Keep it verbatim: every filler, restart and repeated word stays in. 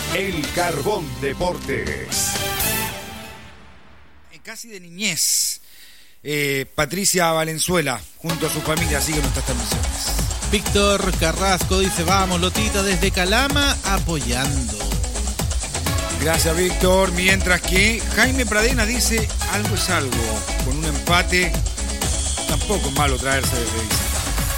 El Carbón Deportes. Casi de niñez. Eh, Patricia Valenzuela, junto a su familia, sigue nuestras transmisiones. Víctor Carrasco dice, vamos, Lotita, desde Calama, apoyando. Gracias, Víctor. Mientras que Jaime Pradena dice, algo es algo. Con un empate, tampoco es malo traerse de revista.